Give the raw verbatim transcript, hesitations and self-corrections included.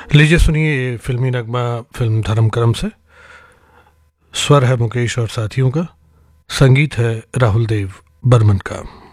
लीजिए सुनिए ये फिल्मी नगमा फिल्म धर्म करम से। स्वर है मुकेश और साथियों का, संगीत है राहुल देव बर्मन का।